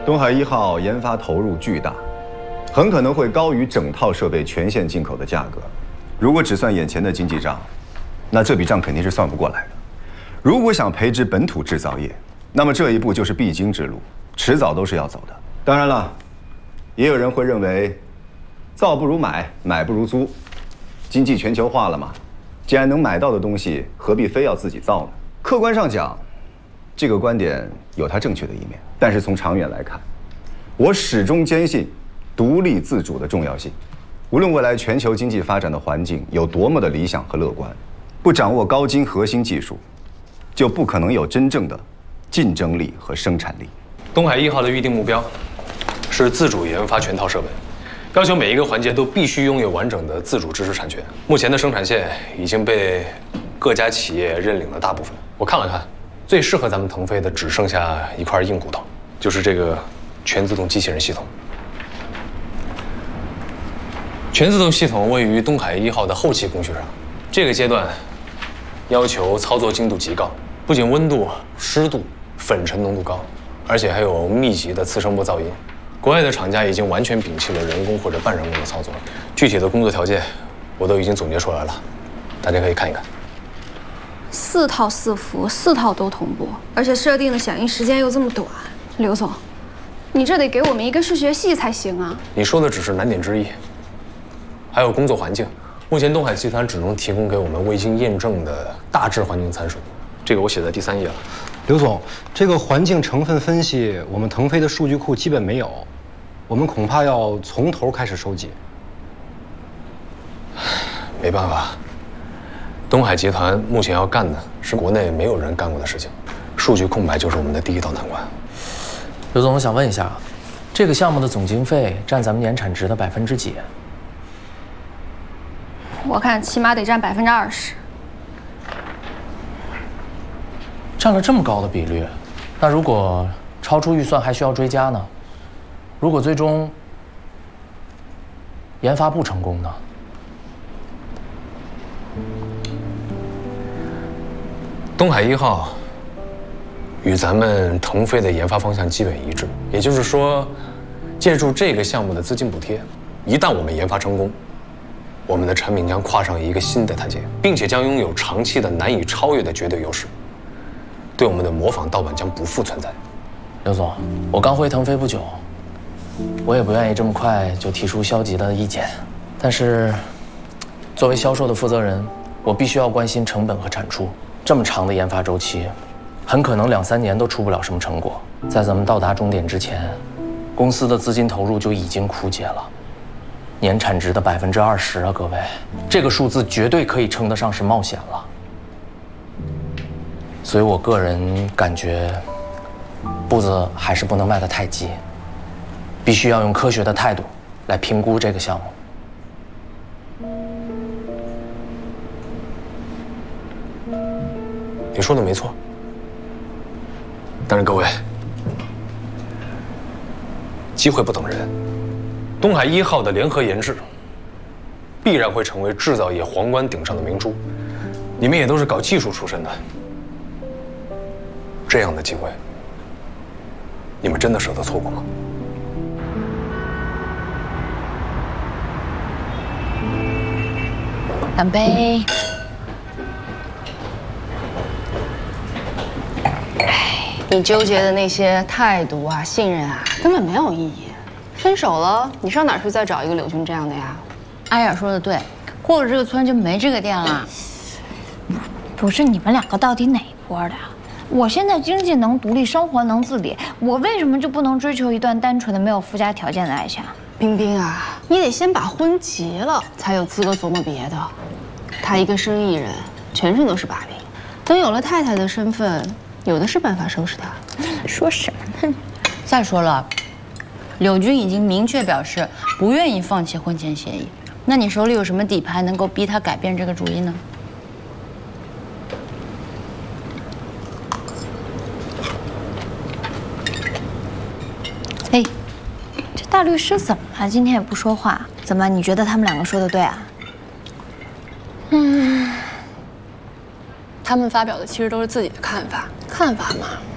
东海1号研发投入巨大，很可能会高于整套设备全线进口的价格。如果只算眼前的经济账，那这笔账肯定是算不过来的。如果想培植本土制造业，那么这一步就是必经之路，迟早都是要走的。当然了，也有人会认为，造不如买，买不如租。经济全球化了嘛，既然能买到的东西，何必非要自己造呢？客观上讲，这个观点有它正确的一面，但是从长远来看，我始终坚信独立自主的重要性。无论未来全球经济发展的环境有多么的理想和乐观，不掌握高精核心技术，就不可能有真正的竞争力和生产力。 东海1号的预定目标是自主研发全套设备，要求每一个环节都必须拥有完整的自主知识产权。目前的生产线已经被各家企业认领了大部分。我看了看，最适合咱们腾飞的只剩下一块硬骨头，就是这个全自动机器人系统。全自动系统位于东海1号的后期工序上，这个阶段要求操作精度极高，不仅温度、湿度、粉尘浓度高，而且还有密集的次声波噪音。国外的厂家已经完全摒弃了人工或者半人工的操作，具体的工作条件我都已经总结出来了，大家可以看一看。 4套4伏，4套都同步，而且设定的响应时间又这么短。刘总，你这得给我们一个视觉系才行啊！ 你说的只是难点之一，还有工作环境。目前东海集团只能提供给我们未经验证的大致环境参数，这个我写在第3页了。 刘总，这个环境成分分析，我们腾飞的数据库基本没有，我们恐怕要从头开始收集。 没办法，东海集团目前要干的是国内没有人干过的事情，数据空白就是我们的第一道难关。 刘总，我想问一下，这个项目的总经费占咱们年产值的几%？ 我看起码得占20%。 占了这么高的比率，那如果超出预算还需要追加呢？如果最终研发不成功呢？ 东海1号与咱们腾飞的研发方向基本一致，也就是说，借助这个项目的资金补贴，一旦我们研发成功，我们的产品将跨上一个新的台阶，并且将拥有长期的难以超越的绝对优势，对我们的模仿盗版将不复存在。 刘总，我刚回腾飞不久，我也不愿意这么快就提出消极的意见，但是作为销售的负责人，我必须要关心成本和产出。这么长的研发周期，很可能2、3年都出不了什么成果。在咱们到达终点之前，公司的资金投入就已经枯竭了，年产值的20%啊，各位，这个数字绝对可以称得上是冒险了。所以我个人感觉，步子还是不能迈得太急，必须要用科学的态度来评估这个项目。 你说的没错，但是各位，机会不等人。东海1号的联合研制，必然会成为制造业皇冠顶上的明珠。你们也都是搞技术出身的，这样的机会，你们真的舍得错过吗？ 干杯！ 你纠结的那些态度啊、信任啊，根本没有意义。分手了，你上哪儿去再找一个柳军这样的呀？ 阿雅说的对，过了这个村就没这个店了。不是你们2个到底哪一波的呀？我现在经济能独立，生活能自理，我为什么就不能追求一段单纯的没有附加条件的爱情？ 冰冰啊，你得先把婚结了，才有资格琢磨别的。他一个生意人，全身都是把柄，等有了太太的身份，有的是办法收拾他。 说什么呢？再说了，柳军已经明确表示不愿意放弃婚前协议，那你手里有什么底牌能够逼他改变这个主意呢？哎，这大律师怎么了？今天也不说话，怎么？你觉得他们2个说的对啊？ 他们发表的其实都是自己的看法，看法嘛，